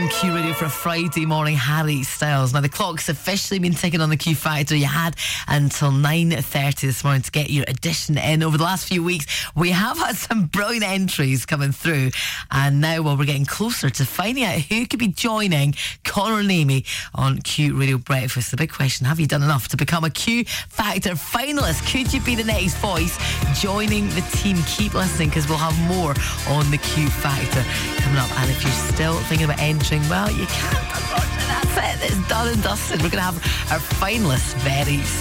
Q Radio for a Friday morning, Harry Styles. Now the clock's officially been ticking on the Q Factor. You had until 9:30 this morning to get your addition in. Over the last few weeks we have had some brilliant entries coming through, and now we're getting closer to finding out who could be joining Connor and Amy on Q Radio Breakfast. The big question: have you done enough to become a Q Factor finalist? Could you be the next voice joining the team? Keep listening, because we'll have more on the Q Factor coming up. And if you're still thinking about entering, well, you can't. That's it. It's done and dusted. We're going to have our finalists very soon.